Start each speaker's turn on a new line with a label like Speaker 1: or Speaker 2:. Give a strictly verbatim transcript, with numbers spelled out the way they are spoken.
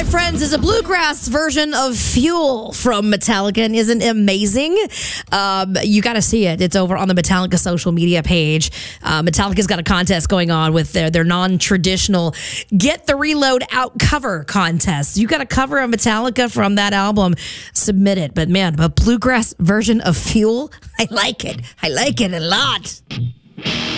Speaker 1: friends, is a bluegrass version of Fuel from Metallica, and isn't it amazing? Um, you got to see it. It's over on the Metallica social media page. Uh, Metallica's got a contest going on with their, their non-traditional Get the Reload Out cover contest. You got a cover of Metallica from that album, submit it. But man, a bluegrass version of Fuel, I like it. I like it a lot.